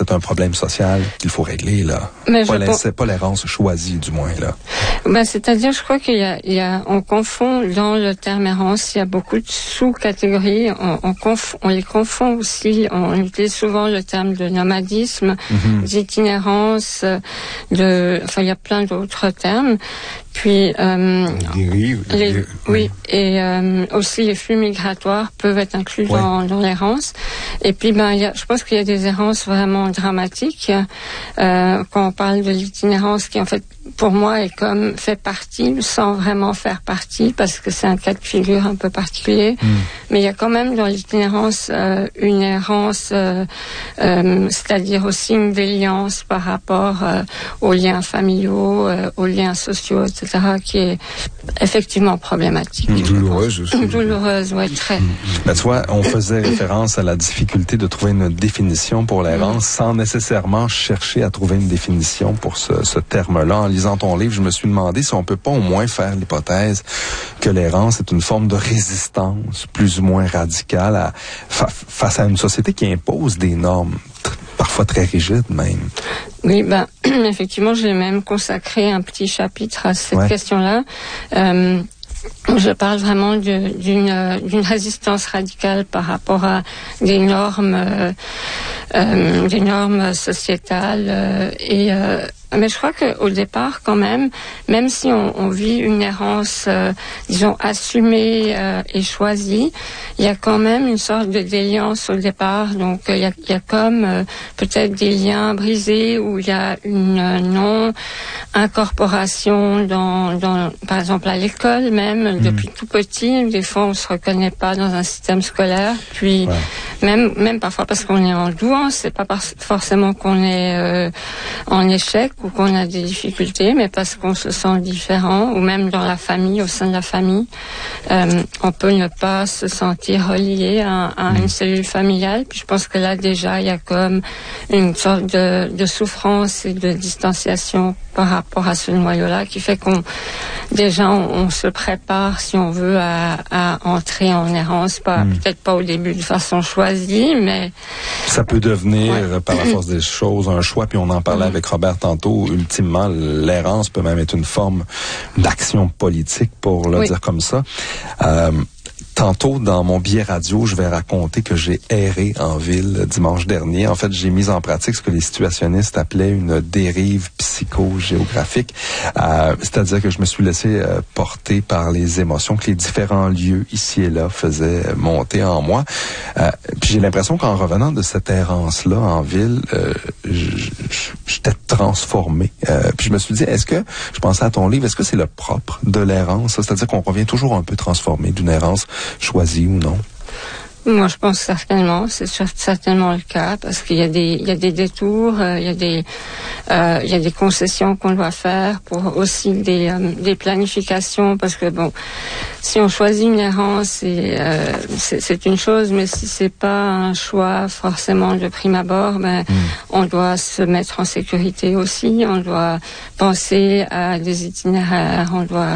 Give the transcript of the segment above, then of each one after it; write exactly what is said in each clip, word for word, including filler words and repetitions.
c'est un problème social qu'il faut régler, là. Mais pas, pense... pas l'errance choisie, du moins, là. Ben, c'est-à-dire, je crois qu'il y a, il y a, on confond dans le terme errance, il y a beaucoup de sous-catégories. On, on, conf, on les confond aussi. On utilise souvent le terme de nomadisme, mm-hmm. d'itinérance, de, enfin, il y a plein d'autres termes. Puis, euh, les dérives, les, les, oui, et euh, aussi les flux migratoires peuvent être inclus ouais. dans, dans l'errance. Et puis, ben, il y a, je pense qu'il y a des errances vraiment dramatiques. Euh, quand on parle de l'itinérance, qui en fait, pour moi, est comme fait partie, sans vraiment faire partie, parce que c'est un cas de figure un peu particulier. Mm. Mais il y a quand même dans l'itinérance euh, une errance, euh, euh, c'est-à-dire aussi une déliance par rapport euh, aux liens familiaux, euh, aux liens sociaux, et cetera, qui est effectivement problématique. Mmh, douloureuse aussi. Douloureuse, oui, très. Mmh. Ben, tu vois, on faisait référence à la difficulté de trouver une définition pour l'errance mmh. sans nécessairement chercher à trouver une définition pour ce, ce terme-là. En lisant ton livre, je me suis demandé si on peut pas au moins faire l'hypothèse que l'errance est une forme de résistance plus ou moins radicale à, fa- face à une société qui impose des normes parfois très rigide même. Oui, ben effectivement, j'ai même consacré un petit chapitre à cette ouais. question-là. Euh, je parle vraiment de, d'une, d'une résistance radicale par rapport à des normes, euh, euh, des normes sociétales euh, et euh, mais je crois qu'au départ, quand même, même si on, on vit une errance, euh, disons, assumée euh, et choisie, il y a quand même une sorte de déliance au départ. Donc, il y a, il y a comme euh, peut-être des liens brisés où il y a une euh, non-incorporation dans, dans, par exemple, à l'école même, mmh. depuis tout petit. Des fois, on se reconnaît pas dans un système scolaire. Puis, ouais. même, même parfois parce qu'on est en douance, c'est pas par- forcément qu'on est euh, en échec ou qu'on a des difficultés, mais parce qu'on se sent différent, ou même dans la famille, au sein de la famille, euh, on peut ne pas se sentir relié à, à une cellule familiale. Puis je pense que là, déjà, il y a comme une sorte de, de souffrance et de distanciation par rapport à ce noyau-là, qui fait qu'on, déjà, on, on se prépare, si on veut, à, à entrer en errance, pas, mmh. peut-être pas au début de façon choisie, mais... Ça peut devenir, ouais. par la force des choses, un choix, puis on en parlait mmh. avec Robert tantôt. Ultimement, l'errance peut même être une forme d'action politique, pour le oui. dire comme ça. Euh, Tantôt, dans mon billet radio, je vais raconter que j'ai erré en ville dimanche dernier. En fait, j'ai mis en pratique ce que les situationnistes appelaient une dérive psychogéographique. Euh, c'est-à-dire que je me suis laissé euh, porter par les émotions que les différents lieux ici et là faisaient monter en moi. Euh, puis j'ai l'impression qu'en revenant de cette errance-là en ville, euh, j'étais transformé. Euh, puis je me suis dit, est-ce que, je pensais à ton livre, est-ce que c'est le propre de l'errance? C'est-à-dire qu'on revient toujours un peu transformé d'une errance choisi ou non? Moi, je pense certainement, c'est certainement le cas, parce qu'il y a des, il y a des détours, euh, il y a des, euh, il y a des concessions qu'on doit faire pour aussi des, euh, des planifications, parce que bon, si on choisit une errance, c'est, euh, c'est, c'est une chose, mais si c'est pas un choix forcément de prime abord, ben, mmh. on doit se mettre en sécurité aussi, on doit penser à des itinéraires, on doit,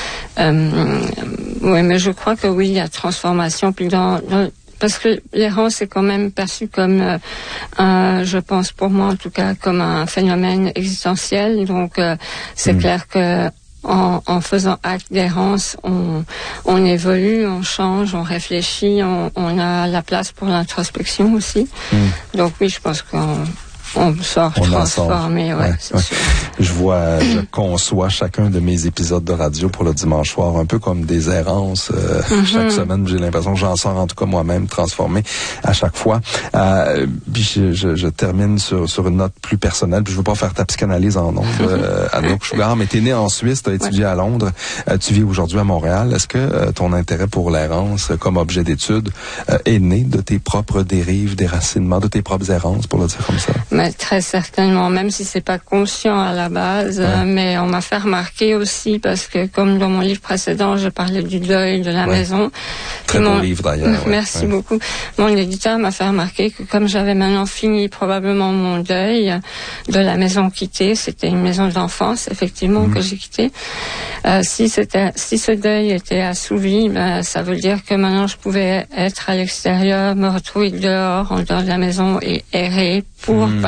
euh, oui, mais je crois que oui, il y a transformation, puis dans, dans parce que l'errance est quand même perçue comme, euh, un, je pense pour moi en tout cas, comme un phénomène existentiel. Donc euh, c'est mmh. clair que en, en faisant acte d'errance, on, on évolue, on change, on réfléchit, on, on a la place pour l'introspection aussi. Mmh. Donc oui, je pense qu'on on sort on transformé, ouais, ouais, c'est ouais. sûr. Je vois, je conçois chacun de mes épisodes de radio pour le dimanche soir, un peu comme des errances. Euh, mm-hmm. Chaque semaine, j'ai l'impression que j'en sors en tout cas moi-même transformé à chaque fois. Euh, puis je, je, je termine sur, sur une note plus personnelle. Puis je veux pas faire ta psychanalyse en ondes, euh, Anouk Sugar, mais t'es né en Suisse, t'as étudié ouais. à Londres, euh, tu vis aujourd'hui à Montréal. Est-ce que euh, ton intérêt pour l'errance comme objet d'étude euh, est né de tes propres dérives, déracinements, de tes propres errances, pour le dire comme ça? Mais très certainement, même si c'est pas conscient à la base, ouais. euh, mais on m'a fait remarquer aussi, parce que comme dans mon livre précédent, je parlais du deuil de la ouais. maison. Très mon... beau livre d'ailleurs. Merci ouais. beaucoup. Mon éditeur m'a fait remarquer que comme j'avais maintenant fini probablement mon deuil de la maison quittée, c'était une maison d'enfance effectivement mmh. que j'ai quittée. Euh, si c'était, si ce deuil était assouvi, ben ça veut dire que maintenant je pouvais être à l'extérieur, me retrouver dehors, en dehors de la maison et errer pour mmh.